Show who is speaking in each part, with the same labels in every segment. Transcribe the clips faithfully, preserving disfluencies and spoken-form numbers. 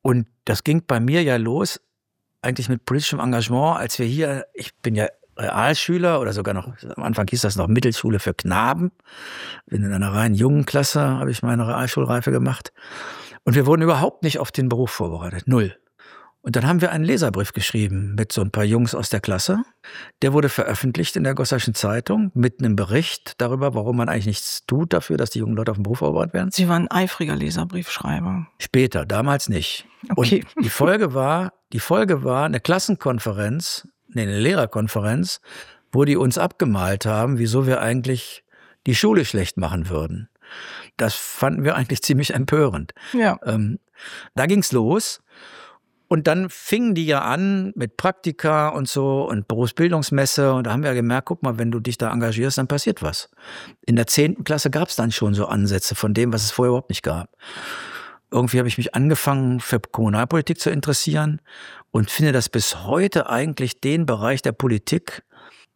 Speaker 1: Und das ging bei mir ja los, eigentlich mit politischem Engagement, als wir hier, ich bin ja Realschüler oder sogar noch, am Anfang hieß das noch Mittelschule für Knaben. Bin in einer rein jungen Klasse, habe ich meine Realschulreife gemacht. Und wir wurden überhaupt nicht auf den Beruf vorbereitet, null. Und dann haben wir einen Leserbrief geschrieben mit so ein paar Jungs aus der Klasse. Der wurde veröffentlicht in der Gosserschen Zeitung mit einem Bericht darüber, warum man eigentlich nichts tut dafür, dass die jungen Leute auf den Beruf vorbereitet werden.
Speaker 2: Sie waren ein eifriger Leserbriefschreiber.
Speaker 1: Später, damals nicht.
Speaker 2: Okay.
Speaker 1: Und die Folge war, die Folge war eine Klassenkonferenz, nee, eine Lehrerkonferenz, wo die uns abgemalt haben, wieso wir eigentlich die Schule schlecht machen würden. Das fanden wir eigentlich ziemlich empörend.
Speaker 2: Ja.
Speaker 1: Ähm, da ging's los. Und dann fingen die ja an mit Praktika und so und Berufsbildungsmesse. Und da haben wir ja gemerkt, guck mal, wenn du dich da engagierst, dann passiert was. In der zehnten Klasse gab es dann schon so Ansätze von dem, was es vorher überhaupt nicht gab. Irgendwie habe ich mich angefangen, für Kommunalpolitik zu interessieren und finde das bis heute eigentlich den Bereich der Politik,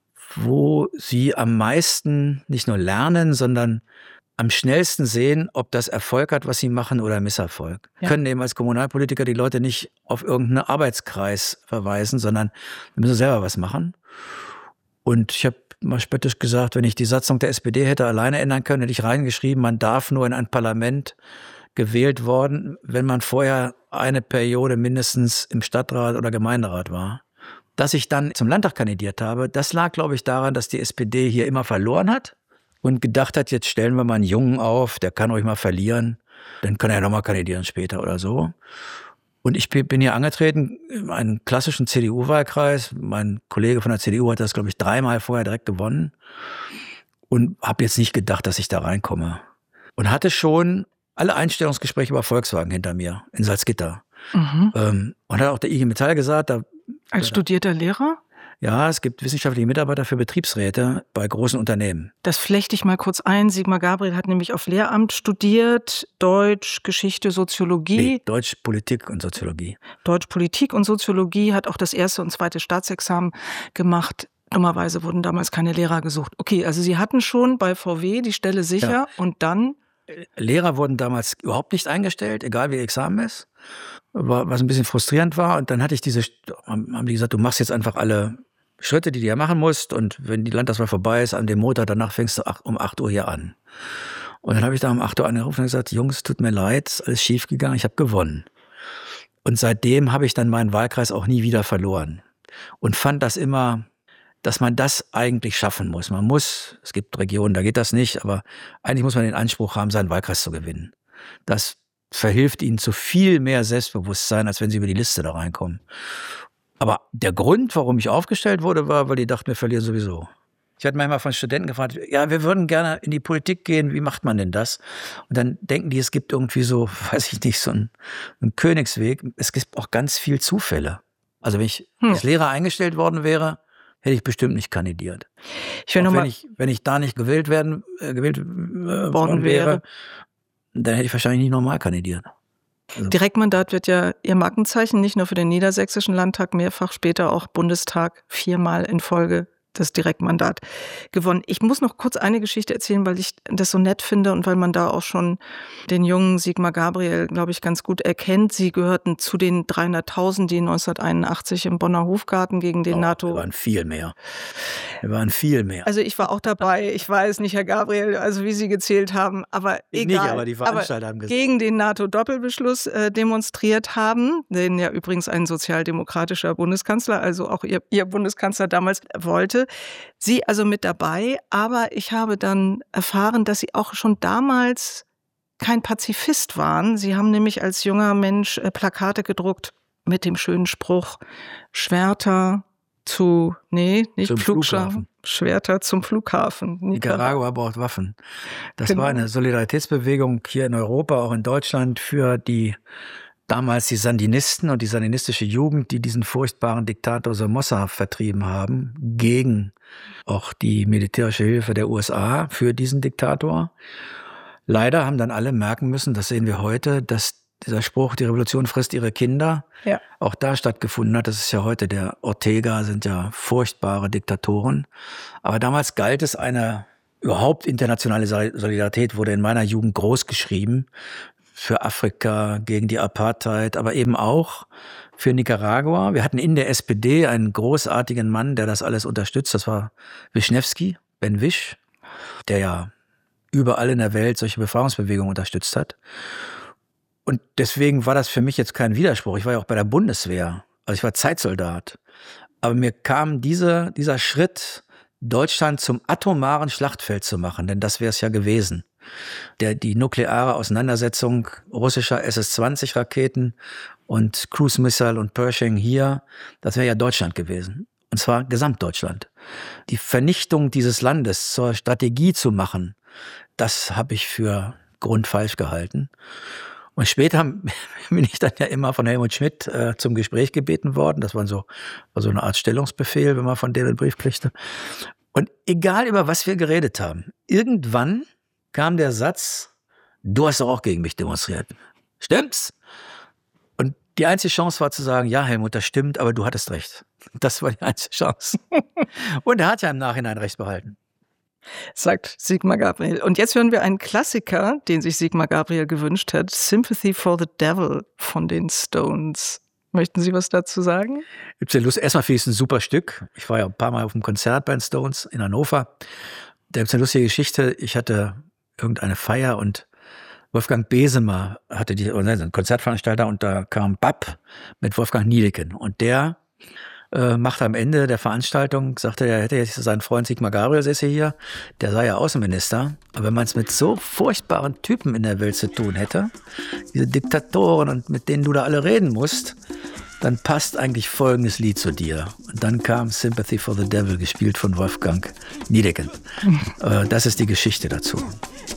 Speaker 1: wo sie am meisten nicht nur lernen, sondern am schnellsten sehen, ob das Erfolg hat, was sie machen, oder Misserfolg. Ja. Wir können eben als Kommunalpolitiker die Leute nicht auf irgendeinen Arbeitskreis verweisen, sondern wir müssen selber was machen. Und ich habe mal spöttisch gesagt, wenn ich die Satzung der S P D hätte alleine ändern können, hätte ich reingeschrieben, man darf nur in ein Parlament gewählt worden, wenn man vorher eine Periode mindestens im Stadtrat oder Gemeinderat war. Dass ich dann zum Landtag kandidiert habe, das lag, glaube ich, daran, dass die S P D hier immer verloren hat. Und gedacht hat, jetzt stellen wir mal einen Jungen auf, der kann ruhig mal verlieren, dann kann er ja nochmal kandidieren später oder so. Und ich bin hier angetreten, in einen klassischen C D U-Wahlkreis. Mein Kollege von der C D U hat das, glaube ich, dreimal vorher direkt gewonnen. Und habe jetzt nicht gedacht, dass ich da reinkomme. Und hatte schon alle Einstellungsgespräche über Volkswagen hinter mir in Salzgitter. Mhm. Ähm, und hat auch der I G Metall gesagt, da,
Speaker 2: als studierter Lehrer?
Speaker 1: Ja, es gibt wissenschaftliche Mitarbeiter für Betriebsräte bei großen Unternehmen.
Speaker 2: Das flechte ich mal kurz ein. Sigmar Gabriel hat nämlich auf Lehramt studiert, Deutsch, Geschichte, Soziologie.
Speaker 1: Nee, Deutsch, Politik und Soziologie.
Speaker 2: Deutsch, Politik und Soziologie, hat auch das erste und zweite Staatsexamen gemacht. Dummerweise wurden damals keine Lehrer gesucht. Okay, also Sie hatten schon bei V W die Stelle sicher, ja. Und dann?
Speaker 1: Lehrer wurden damals überhaupt nicht eingestellt, egal wie Examen ist. Was ein bisschen frustrierend war. Und dann hatte ich diese, haben die gesagt, du machst jetzt einfach alle Schritte, die du ja machen musst. Und wenn die Landtagswahl vorbei ist, an dem Montag danach fängst du um acht Uhr hier an. Und dann habe ich da um acht Uhr angerufen und gesagt, Jungs, tut mir leid, ist alles schief gegangen, ich habe gewonnen. Und seitdem habe ich dann meinen Wahlkreis auch nie wieder verloren. Und fand das immer, dass man das eigentlich schaffen muss. Man muss, es gibt Regionen, da geht das nicht, aber eigentlich muss man den Anspruch haben, seinen Wahlkreis zu gewinnen. Das verhilft ihnen zu viel mehr Selbstbewusstsein, als wenn sie über die Liste da reinkommen. Aber der Grund, warum ich aufgestellt wurde, war, weil die dachten, wir verlieren sowieso. Ich hatte manchmal von Studenten gefragt, ja, wir würden gerne in die Politik gehen, wie macht man denn das? Und dann denken die, es gibt irgendwie so, weiß ich nicht, so einen, einen Königsweg. Es gibt auch ganz viel Zufälle. Also wenn ich hm. als Lehrer eingestellt worden wäre, hätte ich bestimmt nicht kandidiert.
Speaker 2: Ich will noch
Speaker 1: wenn
Speaker 2: mal
Speaker 1: ich, wenn ich da nicht gewählt werden, äh, gewählt äh, worden wäre, dann hätte ich wahrscheinlich nicht normal kandidiert. Also.
Speaker 2: Direktmandat wird ja Ihr Markenzeichen, nicht nur für den Niedersächsischen Landtag, mehrfach später auch Bundestag, viermal in Folge das Direktmandat gewonnen. Ich muss noch kurz eine Geschichte erzählen, weil ich das so nett finde und weil man da auch schon den jungen Sigmar Gabriel, glaube ich, ganz gut erkennt. Sie gehörten zu den dreihunderttausend, die neunzehnhunderteinundachtzig im Bonner Hofgarten gegen den
Speaker 1: oh,
Speaker 2: NATO...
Speaker 1: Wir waren viel mehr. Wir waren viel mehr.
Speaker 2: Also ich war auch dabei. Ich weiß nicht, Herr Gabriel, also wie Sie gezählt haben, aber
Speaker 1: ich
Speaker 2: egal.
Speaker 1: Nicht, aber die Veranstalter
Speaker 2: aber
Speaker 1: haben gesagt.
Speaker 2: Gegen den NATO-Doppelbeschluss äh, demonstriert haben, den ja übrigens ein sozialdemokratischer Bundeskanzler, also auch Ihr, Ihr Bundeskanzler damals wollte. Sie also mit dabei, aber ich habe dann erfahren, dass Sie auch schon damals kein Pazifist waren. Sie haben nämlich als junger Mensch Plakate gedruckt mit dem schönen Spruch, Schwerter zu, nee, nicht
Speaker 1: zum
Speaker 2: Flughafen, Schwerter zum Flughafen.
Speaker 1: Nicaragua braucht Waffen. Das
Speaker 2: genau.
Speaker 1: war eine Solidaritätsbewegung hier in Europa, auch in Deutschland, für die damals die Sandinisten und die sandinistische Jugend, die diesen furchtbaren Diktator Somoza vertrieben haben, gegen auch die militärische Hilfe der U S A für diesen Diktator. Leider haben dann alle merken müssen, das sehen wir heute, dass dieser Spruch, die Revolution frisst ihre Kinder, ja. auch da stattgefunden hat. Das ist ja heute der Ortega, sind ja furchtbare Diktatoren. Aber damals galt es, eine überhaupt internationale Solidarität wurde in meiner Jugend groß geschrieben. für Afrika, gegen die Apartheid, aber eben auch für Nicaragua. Wir hatten in der S P D einen großartigen Mann, der das alles unterstützt. Das war Wischnewski, Ben Wisch, der ja überall in der Welt solche Befreiungsbewegungen unterstützt hat. Und deswegen war das für mich jetzt kein Widerspruch. Ich war ja auch bei der Bundeswehr. Also ich war Zeitsoldat. Aber mir kam diese, dieser Schritt, Deutschland zum atomaren Schlachtfeld zu machen, denn das wäre es ja gewesen. Der, die nukleare Auseinandersetzung russischer S S zwanzig Raketen und Cruise Missile und Pershing hier, das wäre ja Deutschland gewesen. Und zwar Gesamtdeutschland. Die Vernichtung dieses Landes zur Strategie zu machen, das habe ich für grundfalsch gehalten. Und später bin ich dann ja immer von Helmut Schmidt äh, zum Gespräch gebeten worden. Das war so, war so eine Art Stellungsbefehl, wenn man von dem einen Brief kriegte. Und egal, über was wir geredet haben, irgendwann kam der Satz, du hast doch auch gegen mich demonstriert. Stimmt's? Und die einzige Chance war zu sagen, ja, Helmut, das stimmt, aber du hattest recht. Das war die einzige Chance. Und er hat ja im Nachhinein recht behalten.
Speaker 2: Sagt Sigmar Gabriel. Und jetzt hören wir einen Klassiker, den sich Sigmar Gabriel gewünscht hat, Sympathy for the Devil von den Stones. Möchten Sie was dazu sagen?
Speaker 1: Gibt's ja Lust. Erstmal finde ich es ein super Stück. Ich war ja ein paar Mal auf einem Konzert bei den Stones in Hannover. Da gibt es eine lustige Geschichte. Ich hatte irgendeine Feier und Wolfgang Besemer hatte die, oder ein Konzertveranstalter, und da kam Bab mit Wolfgang Niedecken. Und der äh, machte am Ende der Veranstaltung, sagte, er hätte jetzt seinen Freund Sigmar Gabriel, säße hier, der sei ja Außenminister. Aber wenn man es mit so furchtbaren Typen in der Welt zu tun hätte, diese Diktatoren, und mit denen du da alle reden musst, dann passt eigentlich folgendes Lied zu dir. Und dann kam Sympathy for the Devil, gespielt von Wolfgang Niedecken. äh, das ist die Geschichte dazu.